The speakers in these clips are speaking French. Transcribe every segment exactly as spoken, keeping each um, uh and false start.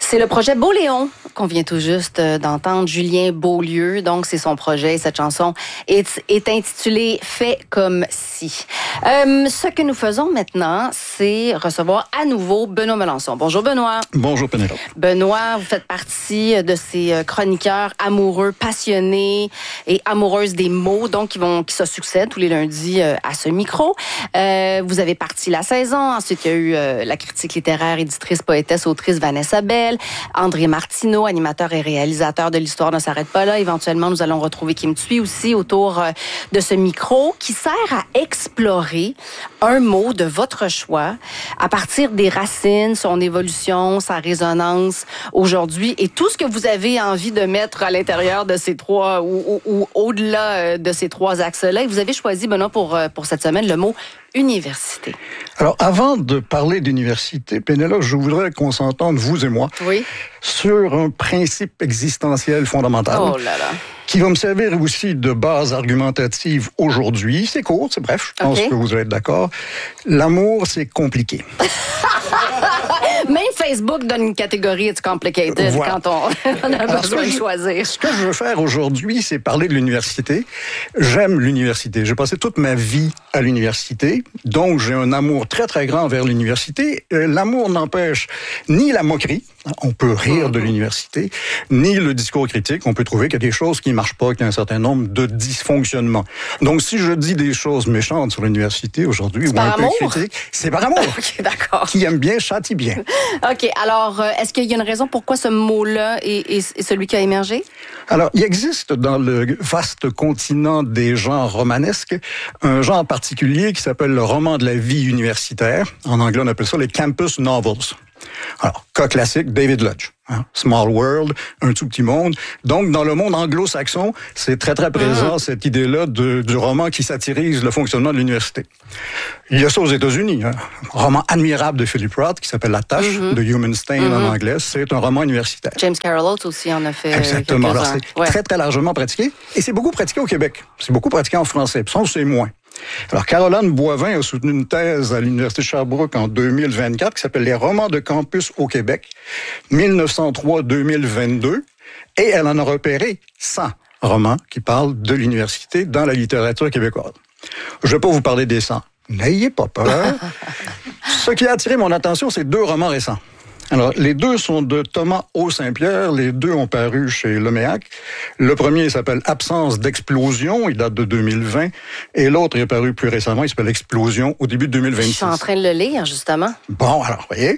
C'est le projet Beauléon qu'on vient tout juste d'entendre, Julien Beaulieu. Donc, c'est son projet. Cette chanson est, est intitulée « Fait comme si ». Euh, ce que nous faisons maintenant, c'est recevoir à nouveau Benoît Melançon. Bonjour, Benoît. Bonjour, Pénélope. Benoît, vous faites partie de ces chroniqueurs amoureux, passionnés et amoureuses des mots, donc qui, vont, qui se succèdent tous les lundis à ce micro. Euh, vous avez parti la saison. Ensuite, il y a eu euh, la critique littéraire, éditrice, poétesse, autrice Vanessa Bell, André Martineau, animateur et réalisateur de l'Histoire ne s'arrête pas là. Éventuellement, nous allons retrouver Kim Thuy aussi autour euh, de ce micro qui sert à explorer un mot de votre choix à partir des racines, son évolution, sa résonance aujourd'hui et tout ce que vous avez envie de mettre à l'intérieur de ces trois ou, ou, ou au-delà de ces trois axes-là. Et vous avez choisi, Benoît, pour, pour cette semaine, le mot université. Alors, avant de parler d'université, Pénélope, je voudrais qu'on s'entende, vous et moi, oui. sur un principe existentiel fondamental. Oh là là. Qui va me servir aussi de base argumentative aujourd'hui. C'est court, c'est bref, je pense okay. que vous allez être d'accord. L'amour, c'est compliqué. Même Facebook donne une catégorie « It's complicated » voilà. quand on, on a Alors, besoin de choisir. Ce que je veux faire aujourd'hui, c'est parler de l'université. J'aime l'université. J'ai passé toute ma vie à l'université, donc j'ai un amour très, très grand vers l'université. L'amour n'empêche ni la moquerie, on peut rire de l'université, ni le discours critique. On peut trouver qu'il y a des choses qui ne marchent pas, qu'il y a un certain nombre de dysfonctionnements. Donc, si je dis des choses méchantes sur l'université aujourd'hui, ou un peu critiques, c'est par amour. OK, d'accord. Qui aime bien, châtie bien. OK, alors, est-ce qu'il y a une raison pourquoi ce mot-là est, est, est celui qui a émergé? Alors, il existe dans le vaste continent des genres romanesques un genre particulier qui s'appelle le roman de la vie universitaire. En anglais, on appelle ça les campus novels. Alors, cas classique, David Lodge. Hein? Small World, un tout petit monde. Donc, dans le monde anglo-saxon, c'est très, très présent, mmh. cette idée-là de, du roman qui satirise le fonctionnement de l'université. Il y a ça aux États-Unis. Hein? Un roman admirable de Philip Roth qui s'appelle La Tâche, mmh. de Human Stain mmh. en anglais. C'est un roman universitaire. James Carroll Oates aussi en a fait Exactement. Alors, c'est ouais. très, très largement pratiqué. Et c'est beaucoup pratiqué au Québec. C'est beaucoup pratiqué en français. Puis ça, c'est moins. Alors, Caroline Boivin a soutenu une thèse à l'Université de Sherbrooke en deux mille vingt-quatre qui s'appelle « Les romans de campus au Québec, dix-neuf cent trois à deux mille vingt-deux » et elle en a repéré cent romans qui parlent de l'université dans la littérature québécoise. Je ne vais pas vous parler des cent. N'ayez pas peur. Ce qui a attiré mon attention, c'est deux romans récents. Alors, les deux sont de Thomas O. Saint-Pierre. Les deux ont paru chez Leméac. Le premier s'appelle « Absence d'explosion ». Il date de deux mille vingt. Et l'autre est paru plus récemment. Il s'appelle « Explosion » au début de deux mille vingt-six. Je suis en train de le lire, justement. Bon, alors, voyez.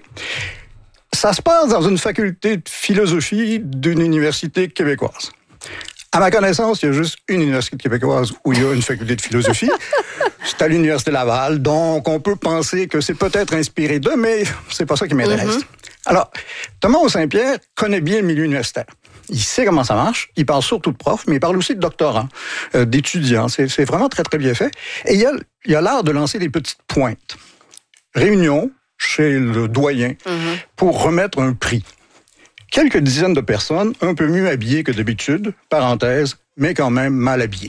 Ça se passe dans une faculté de philosophie d'une université québécoise. À ma connaissance, il y a juste une université québécoise où il y a une faculté de philosophie. C'est à l'Université Laval. Donc, on peut penser que c'est peut-être inspiré d'eux, mais c'est pas ça qui m'intéresse. Mm-hmm. Alors, Thomas O. Saint-Pierre connaît bien le milieu universitaire. Il sait comment ça marche. Il parle surtout de profs, mais il parle aussi de doctorants, euh, d'étudiants. C'est, c'est vraiment très, très bien fait. Et il y a, il y a l'art de lancer des petites pointes. Réunion chez le doyen mm-hmm. pour remettre un prix. Quelques dizaines de personnes, un peu mieux habillées que d'habitude, parenthèse, mais quand même mal habillées.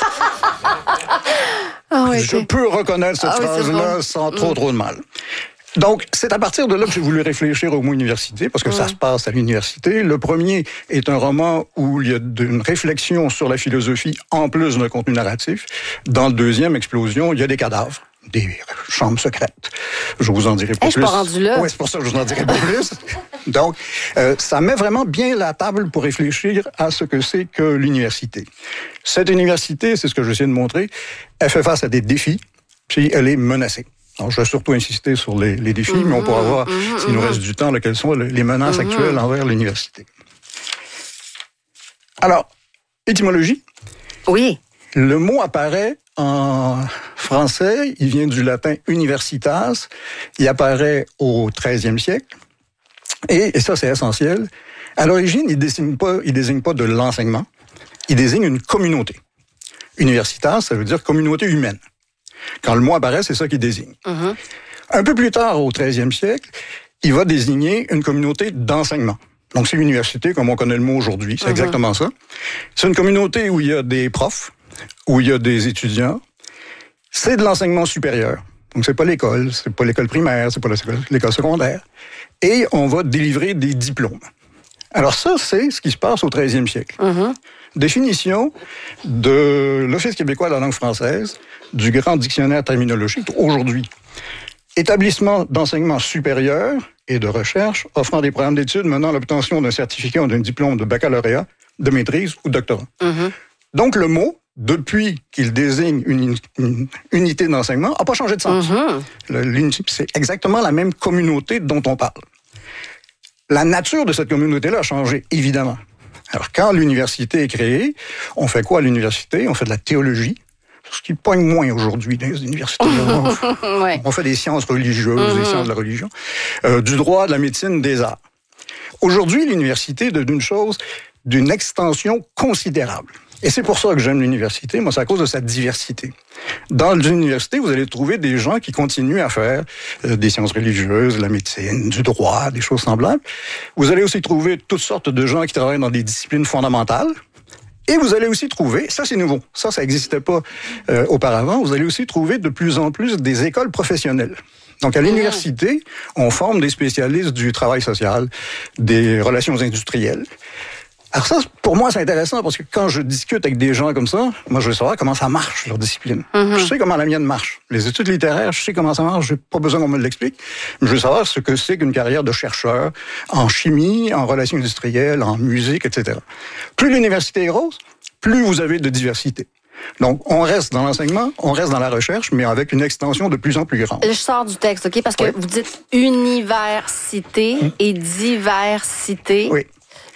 oh, oui, Je okay. peux reconnaître cette ah, phrase-là oui, sans trop, mm. trop de mal. Donc, c'est à partir de là que j'ai voulu réfléchir au mot université, parce que mmh. ça se passe à l'université. Le premier est un roman où il y a une réflexion sur la philosophie en plus d'un contenu narratif. Dans le deuxième, Explosion, il y a des cadavres, des chambres secrètes. Je vous en dirai pas hey, plus. Je suis pas rendu là. Oui, c'est pour ça que je vous en dirai pas plus. Donc, euh, ça met vraiment bien la table pour réfléchir à ce que c'est que l'université. Cette université, c'est ce que j'essaie de montrer, elle fait face à des défis, puis elle est menacée. Alors, je vais surtout insister sur les, les défis, mmh, mais on pourra voir, mmh, s'il nous reste du temps, là, quelles sont les menaces mmh. actuelles envers l'université. Alors, étymologie. Oui. Le mot apparaît en français, il vient du latin universitas, il apparaît au treizième siècle, et, et ça, c'est essentiel. À l'origine, il désigne pas, il désigne pas de l'enseignement, il désigne une communauté. Universitas, ça veut dire communauté humaine. Quand le mot apparaît, c'est ça qu'il désigne. Mm-hmm. Un peu plus tard, au treizième siècle, il va désigner une communauté d'enseignement. Donc, c'est l'université, comme on connaît le mot aujourd'hui. C'est mm-hmm. exactement ça. C'est une communauté où il y a des profs, où il y a des étudiants. C'est de l'enseignement supérieur. Donc, c'est pas l'école, c'est pas l'école primaire, c'est pas l'école secondaire. Et on va délivrer des diplômes. Alors ça, c'est ce qui se passe au treizième siècle. Mm-hmm. Définition de l'Office québécois de la langue française, du grand dictionnaire terminologique aujourd'hui. Établissement d'enseignement supérieur et de recherche offrant des programmes d'études menant à l'obtention d'un certificat ou d'un diplôme de baccalauréat, de maîtrise ou de doctorat. Mm-hmm. Donc le mot, depuis qu'il désigne une, une unité d'enseignement, n'a pas changé de sens. Mm-hmm. Le, c'est exactement la même communauté dont on parle. La nature de cette communauté-là a changé, évidemment. Alors, quand l'université est créée, on fait quoi à l'université? On fait de la théologie, ce qui pogne moins aujourd'hui dans les universités. Ouais. On fait des sciences religieuses, mm-hmm. des sciences de la religion, euh, du droit, de la médecine, des arts. Aujourd'hui, l'université est d'une chose, d'une extension considérable. Et c'est pour ça que j'aime l'université. Moi, c'est à cause de sa diversité. Dans l'université, vous allez trouver des gens qui continuent à faire euh, des sciences religieuses, la médecine, du droit, des choses semblables. Vous allez aussi trouver toutes sortes de gens qui travaillent dans des disciplines fondamentales. Et vous allez aussi trouver, ça c'est nouveau, ça, ça n'existait pas euh, auparavant, vous allez aussi trouver de plus en plus des écoles professionnelles. Donc, à l'université, on forme des spécialistes du travail social, des relations industrielles. Alors ça, pour moi, c'est intéressant parce que quand je discute avec des gens comme ça, moi, je veux savoir comment ça marche, leur discipline. Mm-hmm. Je sais comment la mienne marche. Les études littéraires, je sais comment ça marche, j'ai pas besoin qu'on me l'explique. Mais je veux savoir ce que c'est qu'une carrière de chercheur en chimie, en relations industrielles, en musique, et cetera. Plus l'université est grosse, plus vous avez de diversité. Donc, on reste dans l'enseignement, on reste dans la recherche, mais avec une extension de plus en plus grande. Je sors du texte, OK? Parce que oui. Vous dites université mmh. et diversité. Oui.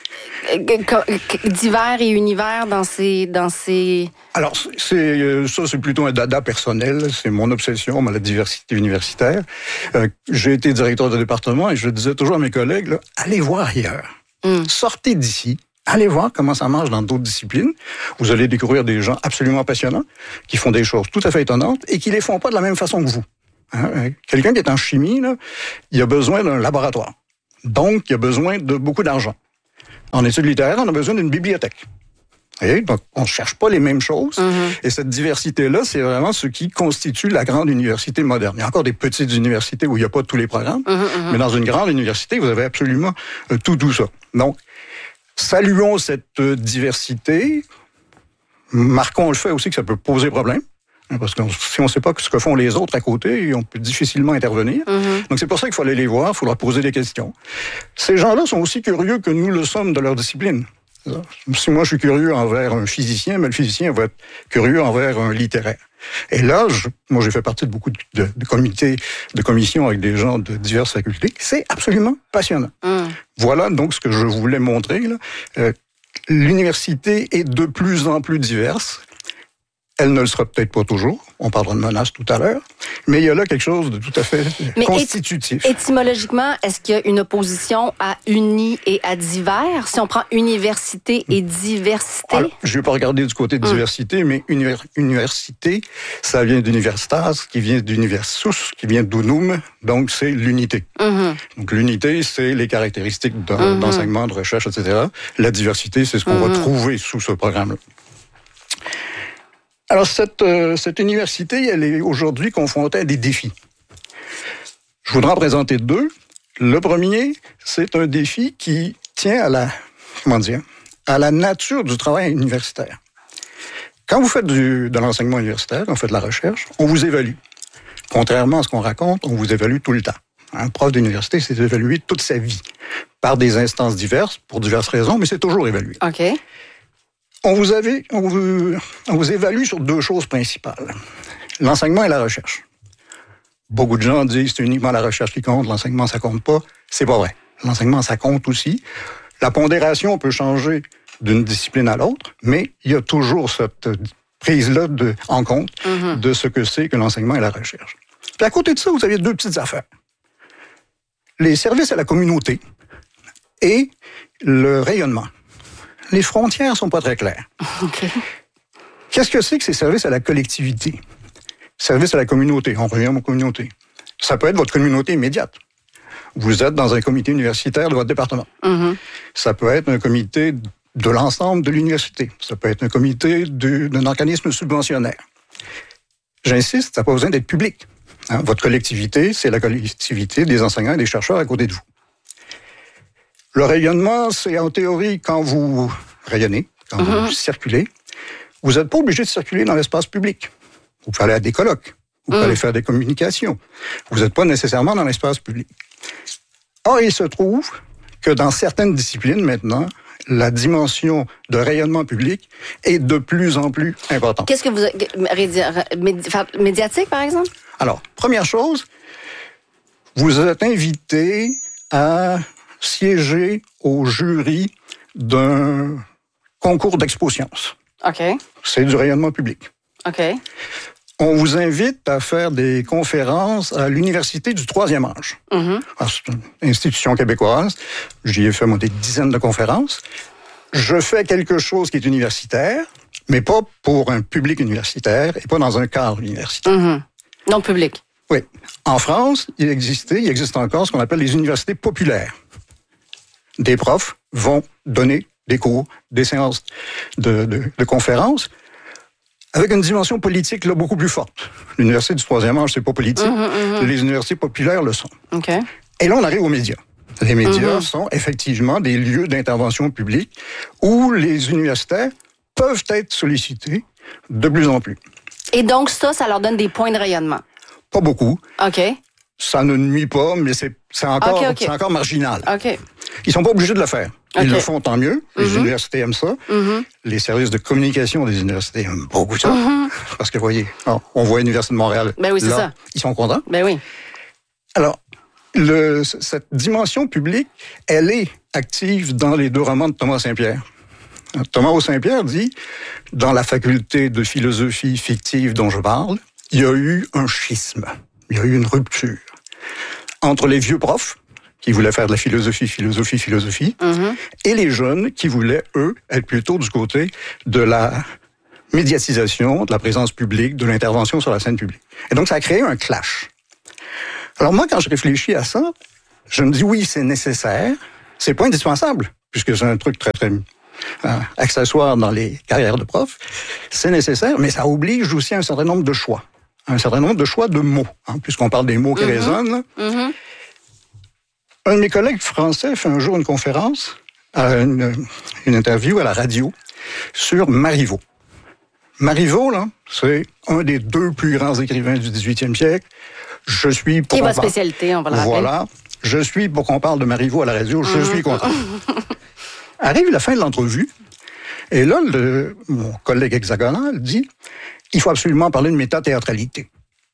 Divers et univers dans ces... Dans ces... Alors, c'est, ça, c'est plutôt un dada personnel. C'est mon obsession, la diversité universitaire. Euh, j'ai été directeur de département et je disais toujours à mes collègues, là, allez voir ailleurs. Mm. Sortez d'ici. Allez voir comment ça marche dans d'autres disciplines. Vous allez découvrir des gens absolument passionnants qui font des choses tout à fait étonnantes et qui les font pas de la même façon que vous. Hein? Quelqu'un qui est en chimie, là, il a besoin d'un laboratoire. Donc, il a besoin de beaucoup d'argent. En études littéraires, on a besoin d'une bibliothèque. Et donc, on ne cherche pas les mêmes choses. Mm-hmm. Et cette diversité-là, c'est vraiment ce qui constitue la grande université moderne. Il y a encore des petites universités où il n'y a pas tous les programmes, mm-hmm. mais dans une grande université, vous avez absolument euh, tout, tout ça. Donc, saluons cette euh, diversité. Marquons le fait aussi que ça peut poser problème. Parce que si on ne sait pas ce que font les autres à côté, on peut difficilement intervenir. Mm-hmm. Donc, c'est pour ça qu'il faut aller les voir, il faut leur poser des questions. Ces gens-là sont aussi curieux que nous le sommes de leur discipline. Si moi, je suis curieux envers un physicien, mais le physicien va être curieux envers un littéraire. Et là, je, moi, j'ai fait partie de beaucoup de, de, de comités, de commissions avec des gens de diverses facultés. C'est absolument passionnant. Mm. Voilà donc ce que je voulais montrer, là. Euh, l'université est de plus en plus diverse. Elle ne le sera peut-être pas toujours. On parlera de menaces tout à l'heure. Mais il y a là quelque chose de tout à fait mais constitutif. Éty- étymologiquement, est-ce qu'il y a une opposition à uni et à divers? Si on prend université et diversité? Alors, je ne vais pas regarder du côté de diversité, hum. mais univers- université, ça vient d'universitas, qui vient d'universus, qui vient d'unum. Donc, c'est l'unité. Hum. Donc, l'unité, c'est les caractéristiques d'un, hum. d'enseignement, de recherche, et cetera. La diversité, c'est ce qu'on hum. va trouver sous ce programme-là. Alors, cette, euh, cette université, elle est aujourd'hui confrontée à des défis. Je voudrais en présenter deux. Le premier, c'est un défi qui tient à la, comment dire, à la nature du travail universitaire. Quand vous faites du, de l'enseignement universitaire, quand vous faites de la recherche, on vous évalue. Contrairement à ce qu'on raconte, on vous évalue tout le temps. Un prof d'université, c'est évalué toute sa vie par des instances diverses, pour diverses raisons, mais c'est toujours évalué. OK. On vous, avait, on, vous, on vous évalue sur deux choses principales. L'enseignement et la recherche. Beaucoup de gens disent que c'est uniquement la recherche qui compte, l'enseignement, ça compte pas. C'est pas vrai. L'enseignement, ça compte aussi. La pondération peut changer d'une discipline à l'autre, mais il y a toujours cette prise-là de, en compte mm-hmm. de ce que c'est que l'enseignement et la recherche. Puis à côté de ça, vous avez deux petites affaires. Les services à la communauté et le rayonnement. Les frontières sont pas très claires. Okay. Qu'est-ce que c'est que ces services à la collectivité? Services à la communauté, on revient à ma communauté. Ça peut être votre communauté immédiate. Vous êtes dans un comité universitaire de votre département. Mm-hmm. Ça peut être un comité de l'ensemble de l'université. Ça peut être un comité de, d'un organisme subventionnaire. J'insiste, ça n'a pas besoin d'être public. Hein, votre collectivité, c'est la collectivité des enseignants et des chercheurs à côté de vous. Le rayonnement, c'est en théorie quand vous rayonnez, quand mm-hmm. vous circulez, vous n'êtes pas obligé de circuler dans l'espace public. Vous pouvez aller à des colloques, vous pouvez mm. aller faire des communications. Vous n'êtes pas nécessairement dans l'espace public. Or, il se trouve que dans certaines disciplines maintenant, la dimension de rayonnement public est de plus en plus importante. Qu'est-ce que vous... Médiatique, par exemple? Alors, première chose, vous êtes invité à siéger au jury d'un concours d'expo sciences. OK. C'est du rayonnement public. OK. On vous invite à faire des conférences à l'Université du troisième âge. Mm-hmm. Alors, c'est une institution québécoise. J'y ai fait, moi, des dizaines de conférences. Je fais quelque chose qui est universitaire, mais pas pour un public universitaire et pas dans un cadre universitaire. Mm-hmm. Non public. Oui. En France, il existait, il existe encore ce qu'on appelle les universités populaires. Des profs vont donner des cours, des séances de, de, de conférences avec une dimension politique là, beaucoup plus forte. L'université du troisième âge, c'est pas politique. Mmh, mmh. Les universités populaires le sont. Okay. Et là, on arrive aux médias. Les médias mmh. sont effectivement des lieux d'intervention publique où les universitaires peuvent être sollicités de plus en plus. Et donc ça, ça leur donne des points de rayonnement? Pas beaucoup. OK. Ça ne nuit pas, mais c'est, c'est, encore, okay, okay. c'est encore marginal. OK. Ils sont pas obligés de le faire. Ils okay. le font, tant mieux. Les mm-hmm. universités aiment ça. Mm-hmm. Les services de communication des universités aiment beaucoup ça. Mm-hmm. Parce que, vous voyez, on voit l'Université de Montréal. Ben oui, c'est là, ça. Ils sont contents. Ben oui. Alors, le, cette dimension publique, elle est active dans les deux romans de Thomas Saint-Pierre. Thomas Saint-Pierre dit, dans la faculté de philosophie fictive dont je parle, il y a eu un schisme. Il y a eu une rupture entre les vieux profs, qui voulaient faire de la philosophie, philosophie, philosophie, mm-hmm. et les jeunes qui voulaient, eux, être plutôt du côté de la médiatisation, de la présence publique, de l'intervention sur la scène publique. Et donc, ça a créé un clash. Alors moi, quand je réfléchis à ça, je me dis, oui, c'est nécessaire, c'est pas indispensable, puisque c'est un truc très, très euh, accessoire dans les carrières de profs, c'est nécessaire, mais ça oblige aussi un certain nombre de choix, un certain nombre de choix de mots, hein, puisqu'on parle des mots qui mm-hmm. résonnent. Mm-hmm. Un de mes collègues français fait un jour une conférence, une, une interview à la radio sur Marivaux. Marivaux, là, c'est un des deux plus grands écrivains du dix-huitième siècle. Je suis pour Qui est votre spécialité, on va le rappeler. Voilà. Je suis pour qu'on parle de Marivaux à la radio. Je mmh. suis content. Arrive la fin de l'entrevue, et là, le, mon collègue hexagonal dit il faut absolument parler de métathéâtralité.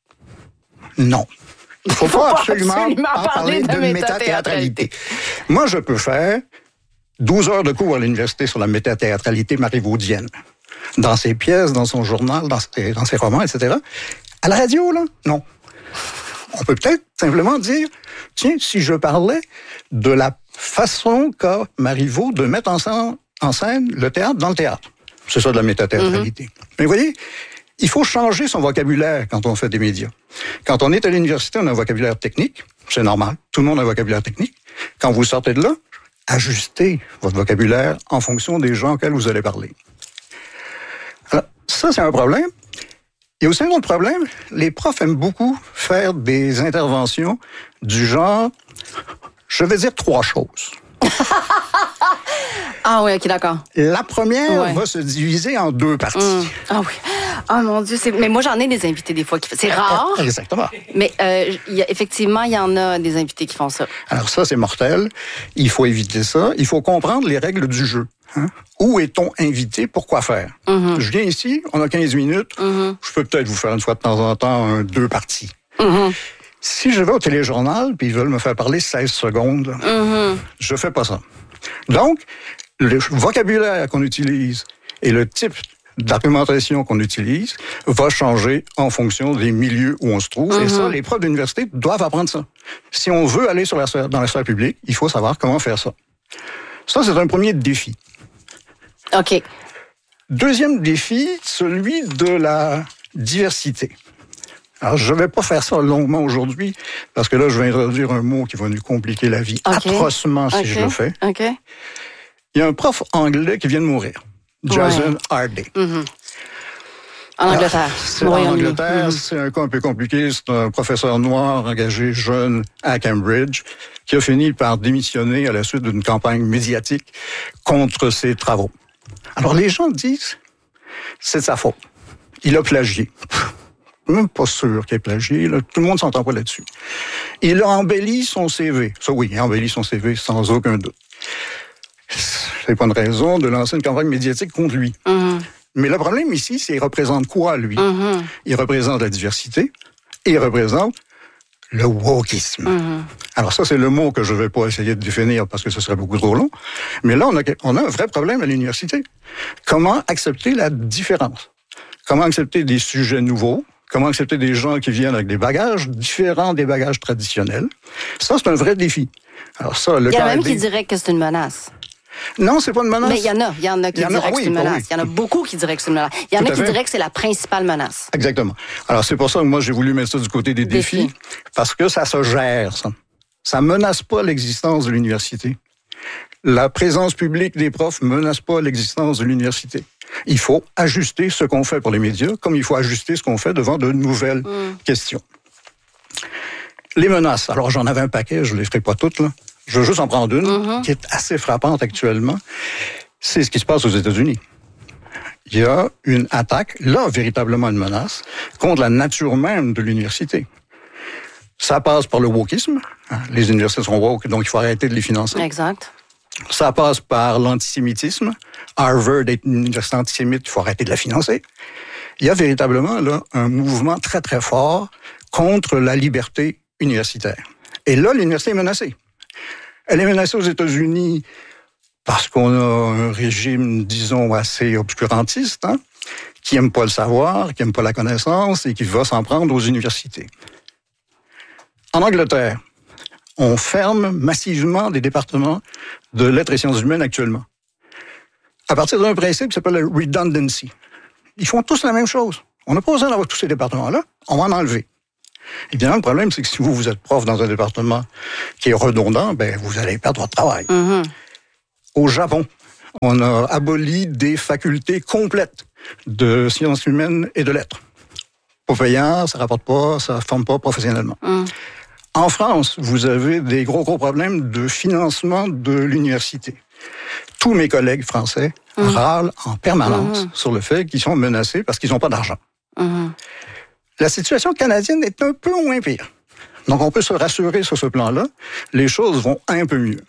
Non. Il ne faut, faut pas absolument, absolument en parler de, de métathéâtralité. Moi, je peux faire douze heures de cours à l'université sur la métathéâtralité marivaudienne. Dans ses pièces, dans son journal, dans ses, dans ses romans, et cetera. À la radio, là, non. On peut peut-être simplement dire, tiens, si je parlais de la façon qu'a Marivaux de mettre en, en scène le théâtre dans le théâtre. C'est ça de la métathéâtralité. Mm-hmm. Mais vous voyez, il faut changer son vocabulaire quand on fait des médias. Quand on est à l'université, on a un vocabulaire technique. C'est normal. Tout le monde a un vocabulaire technique. Quand vous sortez de là, ajustez votre vocabulaire en fonction des gens auxquels vous allez parler. Alors, ça, c'est un problème. Il y a aussi un autre problème. Les profs aiment beaucoup faire des interventions du genre, je vais dire trois choses. Ah oui, OK, d'accord. La première ouais. va se diviser en deux parties. Mmh. Ah oui. Ah mon Dieu, c'est... mais moi j'en ai des invités des fois qui font... C'est rare. Exactement. Mais euh, y a, effectivement, il y en a des invités qui font ça. Alors ça, c'est mortel. Il faut éviter ça. Il faut comprendre les règles du jeu. Hein? Où est-on invité? Pourquoi faire? Mm-hmm. Je viens ici, on a quinze minutes. Mm-hmm. Je peux peut-être vous faire une fois de temps en temps un, deux parties. Mm-hmm. Si je vais au téléjournal puis ils veulent me faire parler seize secondes, mm-hmm. je fais pas ça. Donc, le vocabulaire qu'on utilise et le type d'argumentation qu'on utilise va changer en fonction des milieux où on se trouve. Mm-hmm. Et ça, les profs d'université doivent apprendre ça. Si on veut aller sur la sphère, dans la sphère publique, il faut savoir comment faire ça. Ça, c'est un premier défi. OK. Deuxième défi, celui de la diversité. Alors, je ne vais pas faire ça longuement aujourd'hui, parce que là, je vais introduire un mot qui va nous compliquer la vie okay. atrocement si okay. je le fais. OK. Il y a un prof anglais qui vient de mourir, Jason ouais. Hardy. Mm-hmm. En Angleterre. C'est en Angleterre, mmh. c'est un cas un peu compliqué. C'est un professeur noir engagé jeune à Cambridge qui a fini par démissionner à la suite d'une campagne médiatique contre ses travaux. Alors les gens disent, c'est de sa faute. Il a plagié. Même pas sûr qu'il ait plagié. Là. Tout le monde s'entend pas là-dessus. Il a embelli son C V. Ça oui, il a embelli son C V sans aucun doute. C'est pas une raison de lancer une campagne médiatique contre lui. Mmh. Mais le problème ici, c'est qu'il représente quoi, lui? Mmh. Il représente la diversité et il représente le wokisme. Mmh. Alors ça, c'est le mot que je ne vais pas essayer de définir parce que ce serait beaucoup trop long. Mais là, on a, on a un vrai problème à l'université. Comment accepter la différence? Comment accepter des sujets nouveaux? Comment accepter des gens qui viennent avec des bagages différents des bagages traditionnels? Ça, c'est un vrai défi. Alors ça, le il y en a même qui diraient que c'est une menace. Non, c'est pas une menace. Mais il y en a, il y en a qui diraient a, que oui, c'est une menace. Oui. Il y en a beaucoup qui diraient que c'est une menace. Il y en Tout a qui diraient que c'est la principale menace. Exactement. Alors c'est pour ça que moi j'ai voulu mettre ça du côté des défis, défis parce que ça se gère, ça. Ça menace pas l'existence de l'université. La présence publique des profs menace pas l'existence de l'université. Il faut ajuster ce qu'on fait pour les médias, comme il faut ajuster ce qu'on fait devant de nouvelles mm. questions. Les menaces, alors j'en avais un paquet, je ne les ferai pas toutes, là. Je veux juste en prendre une mm-hmm. qui est assez frappante actuellement. C'est ce qui se passe aux États-Unis. Il y a une attaque, là, véritablement une menace, contre la nature même de l'université. Ça passe par le wokisme. Les universités sont woke, donc il faut arrêter de les financer. Exact. Ça passe par l'antisémitisme. Harvard est une université antisémite, il faut arrêter de la financer. Il y a véritablement là un mouvement très, très fort contre la liberté universitaire. Et là, l'université est menacée. Elle est menacée aux États-Unis parce qu'on a un régime, disons, assez obscurantiste, hein, qui n'aime pas le savoir, qui n'aime pas la connaissance et qui va s'en prendre aux universités. En Angleterre, on ferme massivement des départements de lettres et sciences humaines actuellement. À partir d'un principe qui s'appelle la redundancy. Ils font tous la même chose. On n'a pas besoin d'avoir tous ces départements-là, on va en enlever. Évidemment, le problème, c'est que si vous, vous êtes prof dans un département qui est redondant, ben, vous allez perdre votre travail. Mm-hmm. Au Japon, on a aboli des facultés complètes de sciences humaines et de lettres. Pas payant, ça ne rapporte pas, ça ne forme pas professionnellement. Mm. En France, vous avez des gros, gros problèmes de financement de l'université. Tous mes collègues français mmh. râlent en permanence mmh. sur le fait qu'ils sont menacés parce qu'ils n'ont pas d'argent. Mmh. La situation canadienne est un peu moins pire. Donc, on peut se rassurer sur ce plan-là. Les choses vont un peu mieux.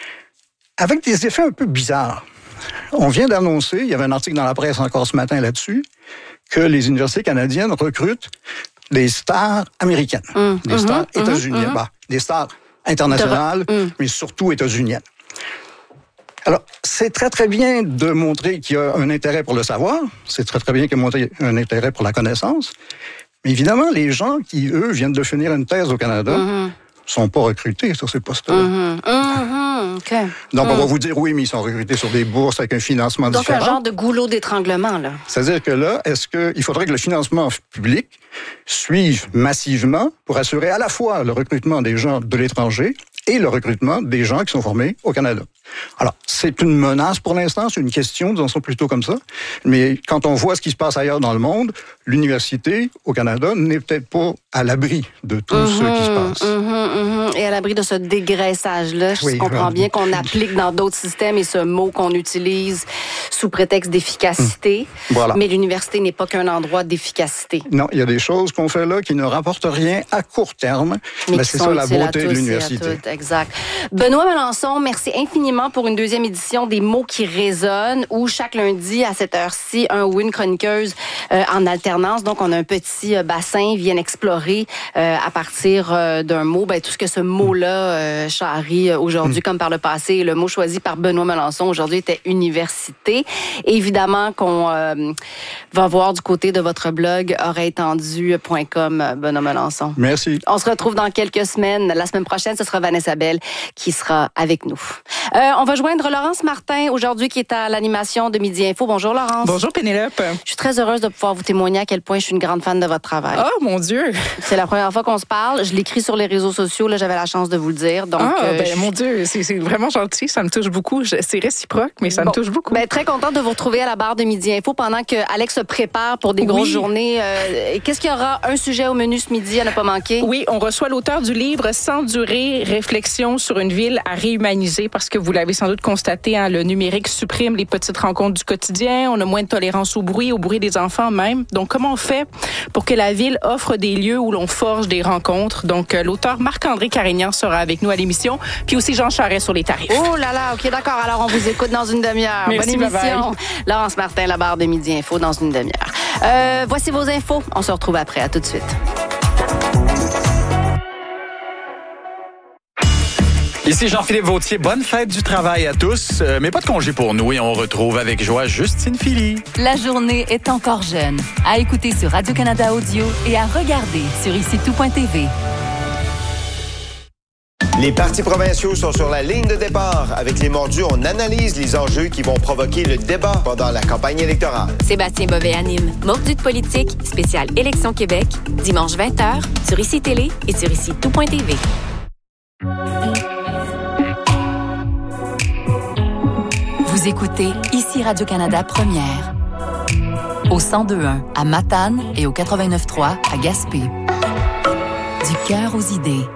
Avec des effets un peu bizarres. On vient d'annoncer, il y avait un article dans la presse encore ce matin là-dessus, que les universités canadiennes recrutent des stars américaines, mmh, des stars mmh, états-uniennes, mmh. bah, des stars internationales, mmh. mais surtout états-uniennes. Alors, c'est très, très bien de montrer qu'il y a un intérêt pour le savoir, c'est très, très bien qu'il y a montrer un intérêt pour la connaissance, mais évidemment, les gens qui, eux, viennent de finir une thèse au Canada ne mmh. sont pas recrutés sur ces postes-là. Mmh, mmh, okay. Donc, mmh. on va vous dire, oui, mais ils sont recrutés sur des bourses avec un financement Donc, différent. Donc, un genre de goulot d'étranglement, là. C'est-à-dire que là, est-ce qu'il faudrait que le financement public suive massivement pour assurer à la fois le recrutement des gens de l'étranger et le recrutement des gens qui sont formés au Canada. Alors, c'est une menace pour l'instant, c'est une question, disons ça plutôt comme ça, mais quand on voit ce qui se passe ailleurs dans le monde, l'université au Canada n'est peut-être pas à l'abri de tout mmh, ce qui se passe. Mmh, mmh, et à l'abri de ce dégraissage-là, je oui, comprends bien qu'on applique dans d'autres systèmes et ce mot qu'on utilise sous prétexte d'efficacité, mmh, voilà. Mais l'université n'est pas qu'un endroit d'efficacité. Non, il y a des choses qu'on fait là qui ne rapportent rien à court terme, mais, mais c'est ça la beauté de l'université. Exact. Benoît Melançon, merci infiniment pour une deuxième édition des mots qui résonnent, où chaque lundi à cette heure-ci, un ou une chroniqueuse euh, en alternance. Donc, on a un petit euh, bassin, viennent explorer euh, à partir euh, d'un mot, ben, tout ce que ce mot-là euh, charrie aujourd'hui, mm. comme par le passé. Le mot choisi par Benoît Melançon aujourd'hui était université. Et évidemment qu'on euh, va voir du côté de votre blog oreille tendue point com, Benoît Melançon. Merci. On se retrouve dans quelques semaines. La semaine prochaine, ce sera Vanessa Bell qui sera avec nous. Euh, Euh, on va joindre Laurence Martin aujourd'hui qui est à l'animation de Midi Info. Bonjour Laurence. Bonjour Pénélope. Je suis très heureuse de pouvoir vous témoigner à quel point je suis une grande fan de votre travail. Oh mon Dieu. C'est la première fois qu'on se parle. Je l'écris sur les réseaux sociaux. Là, j'avais la chance de vous le dire. Donc, ah, euh, ben, je... mon Dieu, c'est, c'est vraiment gentil. Ça me touche beaucoup. Je, c'est réciproque, mais ça bon. me touche beaucoup. Ben, très contente de vous retrouver à la barre de Midi Info pendant que Alex se prépare pour des oui. grosses journées. Euh, qu'est-ce qu'il y aura? Un sujet au menu ce midi à ne pas manquer? Oui, on reçoit l'auteur du livre Sans durée, réflexion sur une ville à réhumaniser parce que vous l'avez sans doute constaté, hein, le numérique supprime les petites rencontres du quotidien. On a moins de tolérance au bruit, au bruit des enfants même. Donc, comment on fait pour que la ville offre des lieux où l'on forge des rencontres? Donc, euh, l'auteur Marc-André Carignan sera avec nous à l'émission, puis aussi Jean Charest sur les tarifs. Oh là là, OK, d'accord. Alors, on vous écoute dans une demi-heure. Merci, bonne émission. Bye bye. Laurence Martin, la barre de Midi Info dans une demi-heure. Euh, voici vos infos. On se retrouve après. À tout de suite. Ici Jean-Philippe Vautier, bonne fête du travail à tous, euh, mais pas de congé pour nous et on retrouve avec joie Justine Philly. La journée est encore jeune. À écouter sur Radio-Canada Audio et à regarder sur ici tout point t v. Les partis provinciaux sont sur la ligne de départ. Avec les mordus, on analyse les enjeux qui vont provoquer le débat pendant la campagne électorale. Sébastien Bovet anime Mordus de politique, spécial Élection Québec, dimanche vingt heures, sur Ici Télé et sur ici tout point t v. Vous écoutez Ici Radio-Canada Première. Au cent deux point un à Matane et au quatre-vingt-neuf point trois à Gaspé. Du cœur aux idées.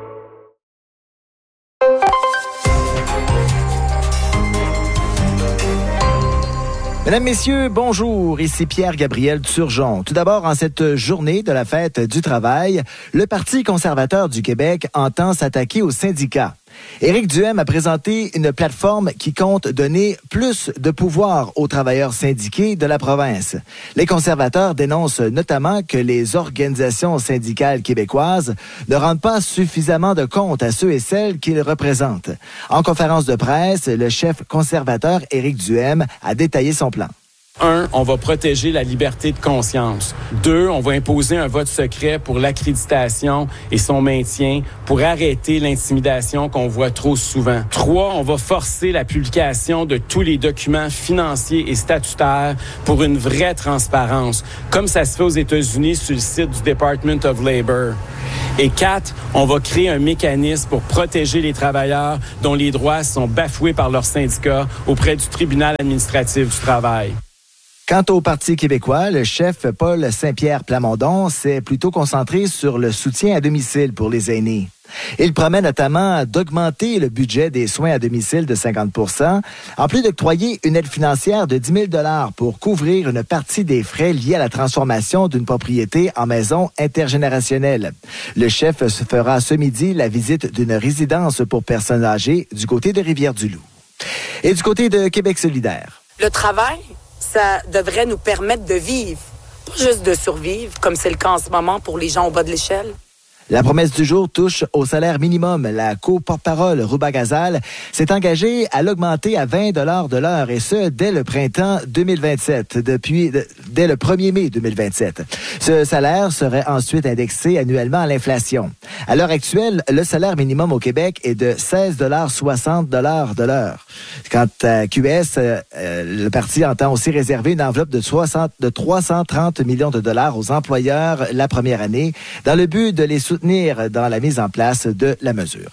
Mesdames, Messieurs, bonjour. Ici Pierre-Gabriel Turgeon. Tout d'abord, en cette journée de la fête du travail, le Parti conservateur du Québec entend s'attaquer aux syndicats. Éric Duhaime a présenté une plateforme qui compte donner plus de pouvoir aux travailleurs syndiqués de la province. Les conservateurs dénoncent notamment que les organisations syndicales québécoises ne rendent pas suffisamment de compte à ceux et celles qu'ils représentent. En conférence de presse, le chef conservateur Éric Duhaime a détaillé son plan. Un, on va protéger la liberté de conscience. Deux, on va imposer un vote secret pour l'accréditation et son maintien pour arrêter l'intimidation qu'on voit trop souvent. Trois, on va forcer la publication de tous les documents financiers et statutaires pour une vraie transparence, comme ça se fait aux États-Unis sur le site du Department of Labor. Et quatre, on va créer un mécanisme pour protéger les travailleurs dont les droits sont bafoués par leurs syndicats auprès du tribunal administratif du travail. Quant au Parti québécois, le chef Paul Saint-Pierre Plamondon s'est plutôt concentré sur le soutien à domicile pour les aînés. Il promet notamment d'augmenter le budget des soins à domicile de cinquante pour cent, en plus d'octroyer une aide financière de dix mille dollars pour couvrir une partie des frais liés à la transformation d'une propriété en maison intergénérationnelle. Le chef se fera ce midi la visite d'une résidence pour personnes âgées du côté de Rivière-du-Loup. Et du côté de Québec solidaire. Le travail, ça devrait nous permettre de vivre, pas juste de survivre, comme c'est le cas en ce moment pour les gens au bas de l'échelle. La promesse du jour touche au salaire minimum. La co-porte-parole Rouba Gazal s'est engagée à l'augmenter à vingt dollars de l'heure, et ce, dès le printemps deux mille vingt-sept, depuis, de, dès le premier mai deux mille vingt-sept. Ce salaire serait ensuite indexé annuellement à l'inflation. À l'heure actuelle, le salaire minimum au Québec est de seize dollars soixante de l'heure. Quant à Q S, euh, le parti entend aussi réserver une enveloppe de, soixante, de trois cent trente millions de dollars aux employeurs la première année, dans le but de les soutenir dans la mise en place de la mesure.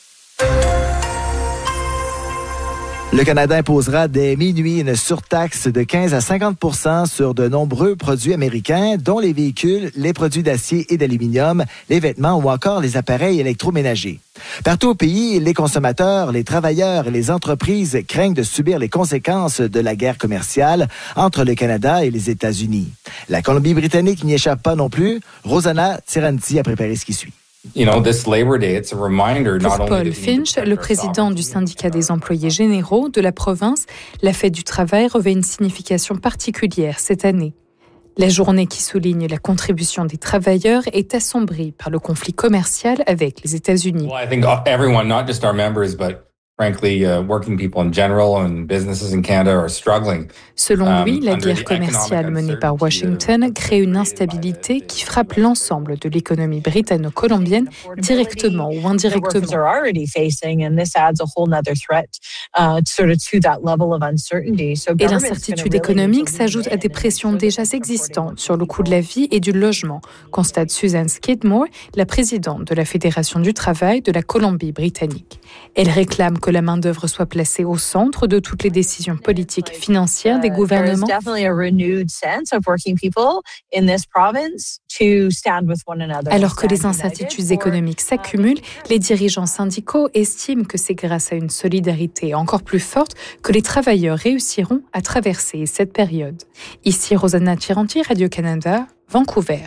Le Canada imposera dès minuit une surtaxe de quinze à cinquante pour cent sur de nombreux produits américains, dont les véhicules, les produits d'acier et d'aluminium, les vêtements ou encore les appareils électroménagers. Partout au pays, les consommateurs, les travailleurs et les entreprises craignent de subir les conséquences de la guerre commerciale entre le Canada et les États-Unis. La Colombie-Britannique n'y échappe pas non plus. Rosanna Tiranti a préparé ce qui suit. Pour Paul Finch, le président du syndicat des employés généraux de la province, la fête du travail revêt une signification particulière cette année. La journée qui souligne la contribution des travailleurs est assombrie par le conflit commercial avec les États-Unis. Frankly, uh, working people in general and businesses in Canada are struggling. Selon lui, la guerre commerciale menée par Washington crée une instabilité qui frappe l'ensemble de l'économie britanno-colombienne, directement ou indirectement. Et l'incertitude économique s'ajoute à des pressions déjà existantes sur le coût de la vie et du logement, constate Susan Skidmore, la présidente de la Fédération du travail de la Colombie-Britannique. Elle réclame que la main-d'œuvre soit placée au centre de toutes les décisions politiques et financières des gouvernements. Alors que les incertitudes économiques s'accumulent, les dirigeants syndicaux estiment que c'est grâce à une solidarité encore plus forte que les travailleurs réussiront à traverser cette période. Ici Rosanna Tiranti, Radio-Canada, Vancouver.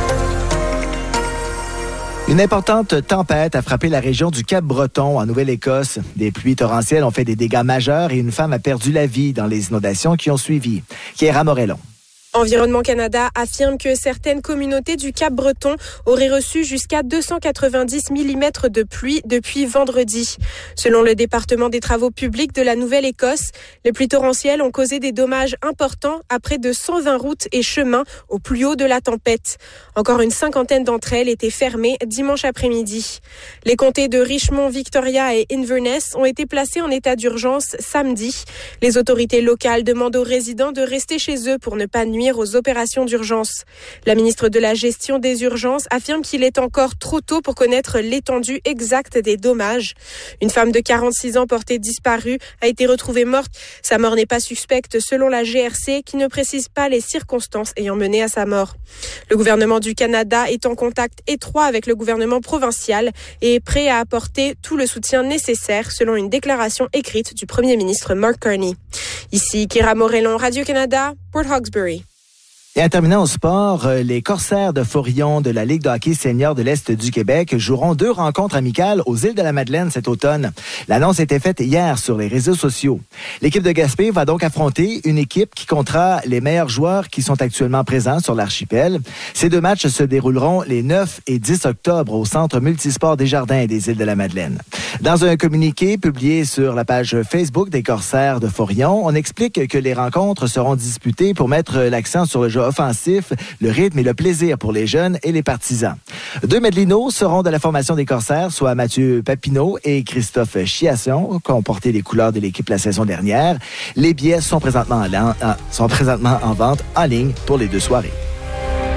Une importante tempête a frappé la région du Cap-Breton en Nouvelle-Écosse. Des pluies torrentielles ont fait des dégâts majeurs et une femme a perdu la vie dans les inondations qui ont suivi. Chiara Morellon. Environnement Canada affirme que certaines communautés du Cap-Breton auraient reçu jusqu'à deux cent quatre-vingt-dix millimètres de pluie depuis vendredi. Selon le département des travaux publics de la Nouvelle-Écosse, les pluies torrentielles ont causé des dommages importants à près de cent vingt routes et chemins au plus haut de la tempête. Encore une cinquantaine d'entre elles étaient fermées dimanche après-midi. Les comtés de Richmond, Victoria et Inverness ont été placés en état d'urgence samedi. Les autorités locales demandent aux résidents de rester chez eux pour ne pas nuire aux opérations d'urgence. La ministre de la Gestion des urgences affirme qu'il est encore trop tôt pour connaître l'étendue exacte des dommages. Une femme de quarante-six ans portée disparue a été retrouvée morte. Sa mort n'est pas suspecte selon la G R C qui ne précise pas les circonstances ayant mené à sa mort. Le gouvernement du Canada est en contact étroit avec le gouvernement provincial et est prêt à apporter tout le soutien nécessaire selon une déclaration écrite du premier ministre Mark Carney. Ici Chiara Morellon, Radio-Canada, Port Hawkesbury. Et en terminant au sport, les Corsaires de Forillon de la Ligue de hockey senior de l'Est du Québec joueront deux rencontres amicales aux îles de la Madeleine cet automne. L'annonce a été faite hier sur les réseaux sociaux. L'équipe de Gaspé va donc affronter une équipe qui comptera les meilleurs joueurs qui sont actuellement présents sur l'archipel. Ces deux matchs se dérouleront les neuf et dix octobre au Centre multisport des Jardins des îles de la Madeleine. Dans un communiqué publié sur la page Facebook des Corsaires de Forillon, on explique que les rencontres seront disputées pour mettre l'accent sur le jeu offensif, le rythme et le plaisir pour les jeunes et les partisans. Deux Medelinos seront de la formation des Corsaires, soit Mathieu Papineau et Christophe Chiasson, qui ont porté les couleurs de l'équipe la saison dernière. Les billets sont présentement en, sont présentement en vente en ligne pour les deux soirées.